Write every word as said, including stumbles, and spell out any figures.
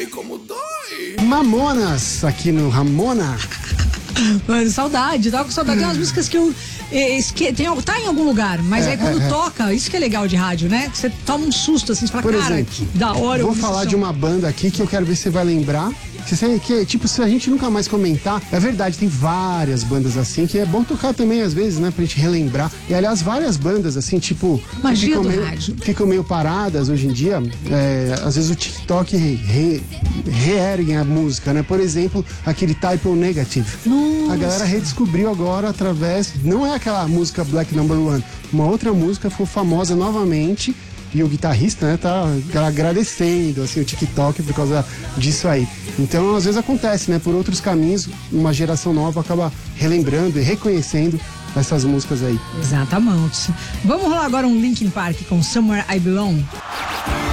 Ai, como dói. Mamonas, aqui no Ramona. Mano, saudade, tava com saudade. Tem umas músicas que eu é, esque... tem, tá em algum lugar, mas É, aí quando é, é. toca, isso que é legal de rádio, né? Que você toma um susto assim, você fala, Por cara, exemplo, que da hora. eu vou ouvi falar esse de som. uma banda aqui que eu quero ver se você vai lembrar. Que, você- que, tipo, se a gente nunca mais comentar, é verdade, tem várias bandas assim, que é bom tocar também às vezes, né, pra gente relembrar. E aliás, várias bandas assim, tipo, Magia ficam do meio, rádio. ficam meio paradas hoje em dia. É, às vezes o TikTok re, reergue a música, né? Por exemplo, aquele Type O Negative. Nossa. A galera redescobriu agora através, não é aquela música Black Number One, uma outra música ficou famosa novamente. E o guitarrista, né, tá agradecendo, assim, o TikTok por causa disso aí. Então, às vezes acontece, né, por outros caminhos, uma geração nova acaba relembrando e reconhecendo essas músicas aí. Exatamente. Vamos rolar agora um Linkin Park com Somewhere I Belong.